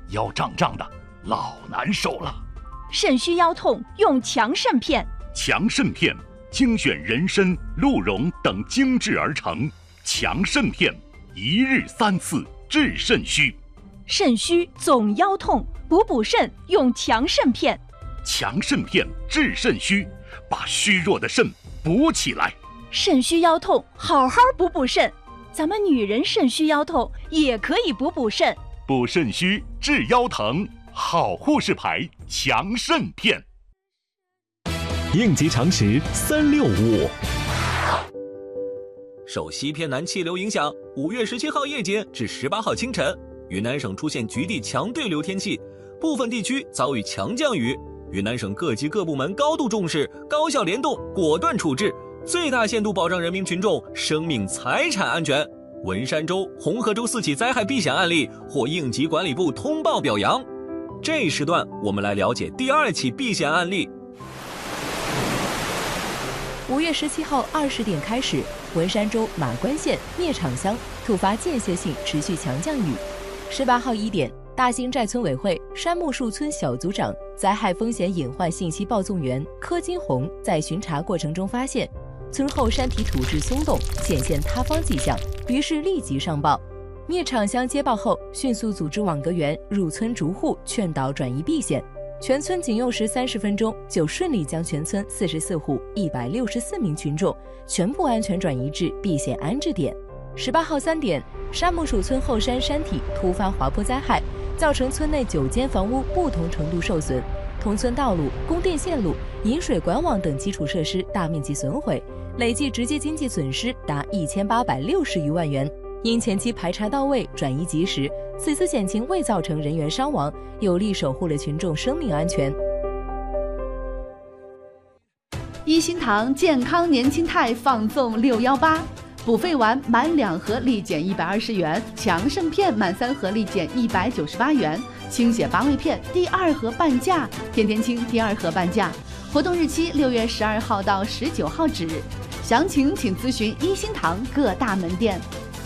腰胀胀的，老难受了。 肾虚腰痛用强肾片。 强肾片精选人参、鹿茸等精制而成，强肾片一日3次治肾虚。 肾虚总腰痛，补肾用强肾片。 强肾片治肾虚，把虚弱的肾补起来。 肾虚腰痛好好补肾，咱们女人肾虚腰痛也可以补肾。 补肾虚治腰疼，好护士牌强肾片。 应急常识365。 受西偏南气流影响，5月17号夜间至18号清晨，云南省出现局地强对流天气，部分地区遭遇强降雨。云南省各级各部门高度重视，高效联动，果断处置，最大限度保障人民群众生命财产安全。文山州、红河州4起灾害避险案例获应急管理部通报表扬。这一时段，我们来了解第2起避险案例。 5月17号20点开始，文山州马关县聂场乡突发间歇性持续强降雨。18号1点，大兴寨村委会山木树村小组长、灾害风险隐患信息报送员柯金红在巡查过程中发现，村后山体土质松动，显现塌方迹象，于是立即上报。聂场乡接报后，迅速组织网格员入村逐户劝导转移避险。全村仅用时30分钟，就顺利将全村44户164名群众全部安全转移至避险安置点。18号3点，山木树村后山山体突发滑坡灾害，造成村内9间房屋不同程度受损，同村道路、供电线路、引水管网等基础设施大面积损毁，累计直接经济损失达1860余万元。因前期排查到位，转移及时，此次险情未造成人员伤亡，有力守护了群众生命安全。 一心堂健康年轻态放送618，补肺丸满2盒立减120元，强肾片满3盒立减198元，清血拔胃片第2盒半价，天天清第2盒半价。活动日期6月12号到19号止，详情请咨询一心堂各大门店。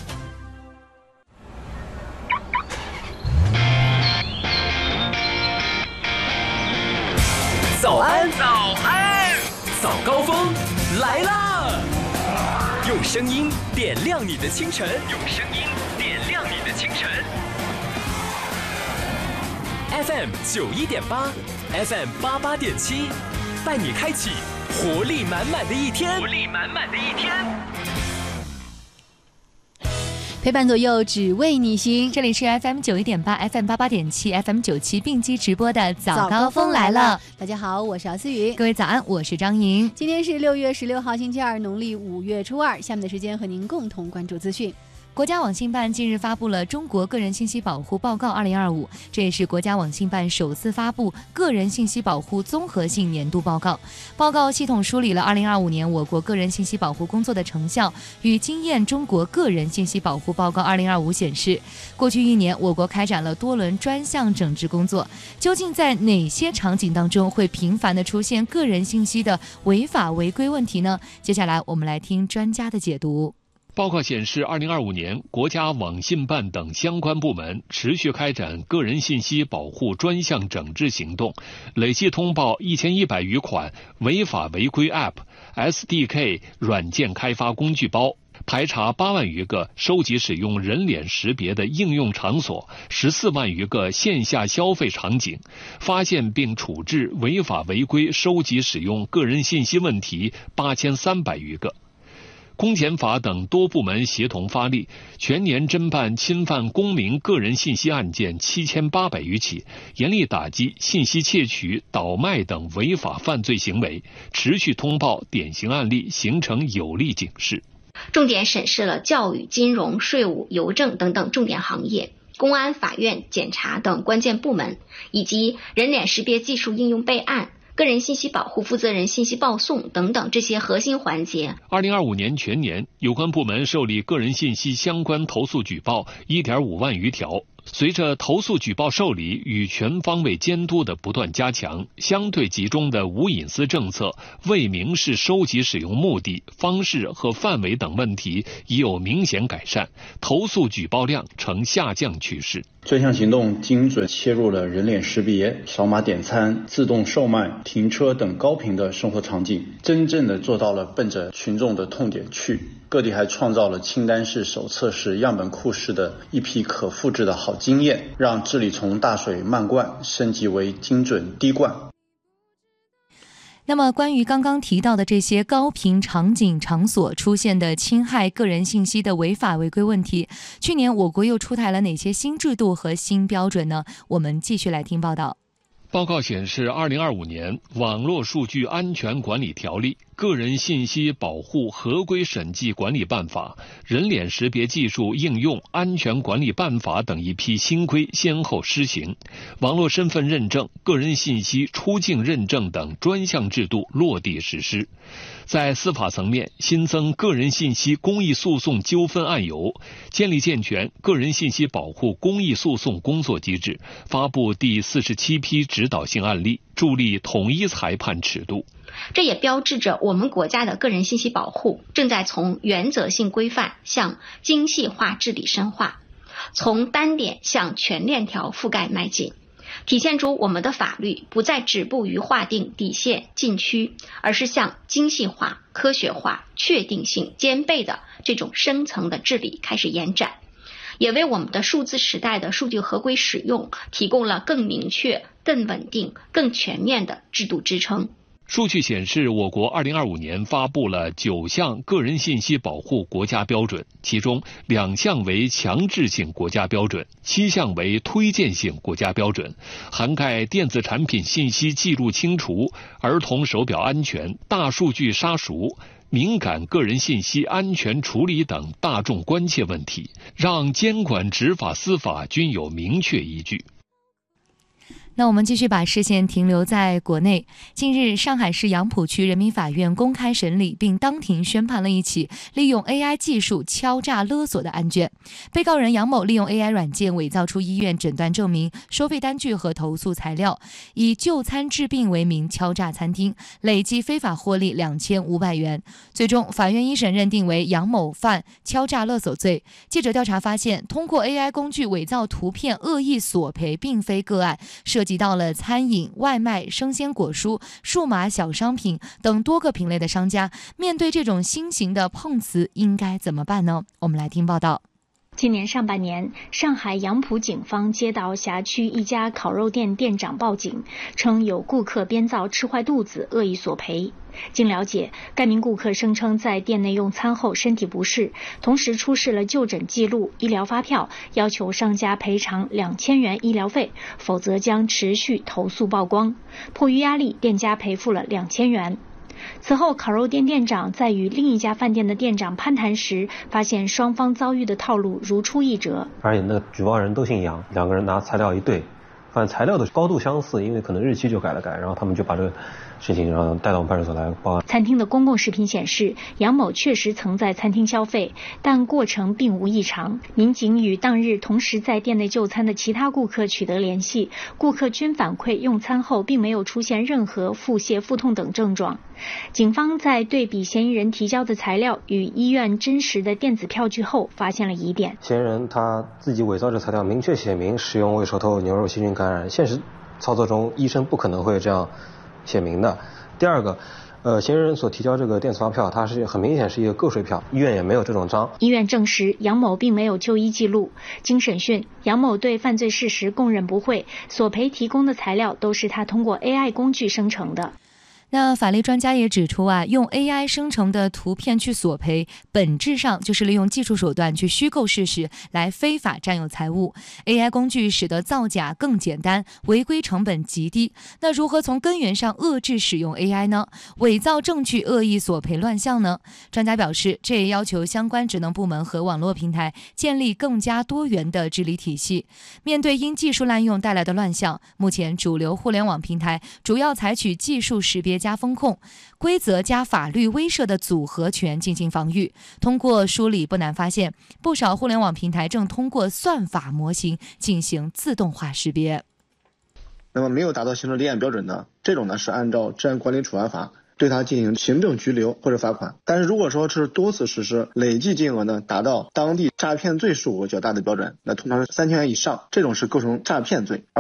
早安，早安，早高峰来啦！用声音点亮你的清晨，用声音点亮你的清晨。FM 91.8 ，FM 88.7，带你开启活力满满的一天，活力满满的一天。 陪伴左右，只为你行。 这里是 FM 91.8 FM 88.7 FM 97并机直播的早高峰来了。 大家好，我是姚思雨。 各位早安，我是张莹。 今天是6月16号星期二，农历5月初2。下面的时间和您共同关注资讯。 国家网信办近日发布了《中国个人信息保护报告2025》，这也是国家网信办首次发布个人信息保护综合性年度报告。报告系统梳理了2025年我国个人信息保护工作的成效与经验。中国个人信息保护报告2025显示，过去1年，我国开展了多轮专项整治工作。究竟在哪些场景当中会频繁地出现个人信息的违法违规问题呢？接下来我们来听专家的解读。 报告显示，2025年，国家网信办等相关部门持续开展个人信息保护专项整治行动，累计通报1100余款违法违规 App、SDK 软件开发工具包，排查8万余个收集使用人脸识别的应用场所，14万余个线下消费场景，发现并处置违法违规收集使用个人信息问题8300余个。公检法等多部门协同发力，全年侦办侵犯公民个人信息案件7800余起，严厉打击信息窃取、倒卖等违法犯罪行为，持续通报典型案例，形成有力警示。 重点审视了教育、金融、税务、邮政等等重点行业，公安、法院、检察等关键部门，以及人脸识别技术应用备案、个人信息保护负责人信息报送等等这些核心环节。 2025年全年，有关部门受理个人信息相关投诉举报1.5万余条， 随着投诉举报受理与全方位监督的不断加强，相对集中的无隐私政策未明示收集使用目的、方式和范围等问题已有明显改善，投诉举报量呈下降趋势。 专项行动精准切入了人脸识别、扫码点餐、自动售卖、停车等高频的生活场景，真正的做到了奔着群众的痛点去。各地还创造了清单式、手册式、样本库式的一批可复制的好经验，让治理从大水漫灌升级为精准滴灌。 那么关于刚刚提到的这些高频场景场所出现的侵害个人信息的违法违规问题，去年我国又出台了哪些新制度和新标准呢？我们继续来听报道。 报告显示，2025年网络数据安全管理条例、个人信息保护合规审计管理办法、人脸识别技术应用安全管理办法等一批新规先后施行，网络身份认证、个人信息出境认证等专项制度落地实施。在司法层面，新增个人信息公益诉讼纠纷案由，建立健全个人信息保护公益诉讼工作机制，发布第47批指导性案例，助力统一裁判尺度。 这也标志着我们国家的个人信息保护正在从原则性规范向精细化治理深化，从单点向全链条覆盖迈进，体现出我们的法律不再止步于划定底线禁区，而是向精细化、科学化、确定性兼备的这种深层的治理开始延展，也为我们的数字时代的数据合规使用提供了更明确、更稳定、更全面的制度支撑。 数据显示，我国2025年发布了9项个人信息保护国家标准，其中2项为强制性国家标准，7项为推荐性国家标准，涵盖电子产品信息记录清除、儿童手表安全、大数据杀熟、敏感个人信息安全处理等大众关切问题，让监管执法司法均有明确依据。 那我们继续把视线停留在国内。近日，上海市杨浦区人民法院公开审理并当庭宣判了一起利用 AI 技术敲诈勒索的案件。被告人杨某利用 AI 软件伪造出医院诊断证明、收费单据和投诉材料，以就餐治病为名敲诈餐厅，累计非法获利2500元。最终，法院一审认定为杨某犯敲诈勒索罪。记者调查发现，通过 AI 工具伪造图片恶意索赔并非个案，涉及到了餐饮、外卖、生鲜果蔬、数码小商品等多个品类的商家。面对这种新型的碰瓷，应该怎么办呢？我们来听报道。 今年上半年，上海杨浦警方接到辖区一家烤肉店店长报警，称有顾客编造吃坏肚子，恶意索赔。经了解，该名顾客声称在店内用餐后身体不适，同时出示了就诊记录、医疗发票，要求商家赔偿2000元医疗费，否则将持续投诉曝光。迫于压力，店家赔付了2000元。此后，烤肉店店长在与另一家饭店的店长攀谈时，发现双方遭遇的套路如出一辙。 而且那个举报人都姓杨，两个人拿材料一对，发现材料的高度相似，因为可能日期就改了改，然后他们就把这个事情然后带到我们派出所来报案。 餐厅的公共视频显示，杨某确实曾在餐厅消费，但过程并无异常。民警与当日同时在店内就餐的其他顾客取得联系，顾客均反馈用餐后并没有出现任何腹泻、腹痛等症状。警方在对比嫌疑人提交的材料与医院真实的电子票据后，发现了疑点。 嫌疑人他自己伪造这材料，明确写明使用胃手透牛肉细菌感染，现实操作中医生不可能会这样写明的。第二个，嫌疑人所提交这个电子发票，它是很明显是一个个税票，医院也没有这种章。 医院证实杨某并没有就医记录。经审讯，杨某对犯罪事实供认不讳，索赔提供的材料都是他通过 AI 工具生成的。 那法律专家也指出用 AI 生成的图片去索赔，本质上就是利用技术手段去虚构事实，来非法占有财物。AI 工具使得造假更简单，违规成本极低。那如何从根源上遏制使用 AI 呢？伪造证据、恶意索赔乱象呢？专家表示，这也要求相关职能部门和网络平台建立更加多元的治理体系。面对因技术滥用带来的乱象，目前主流互联网平台主要采取技术识别加风控、规则加法律威慑的组合拳进行防御。通过梳理，不难发现，不少互联网平台正通过算法模型进行自动化识别。 那么没有达到行政立案标准的，这种呢是按照治安管理处罚法对他进行行政拘留或者罚款。但是如果说是多次实施，累计金额呢达到当地诈骗罪数额较大的标准，那通常是3000元以上，这种是构成诈骗罪。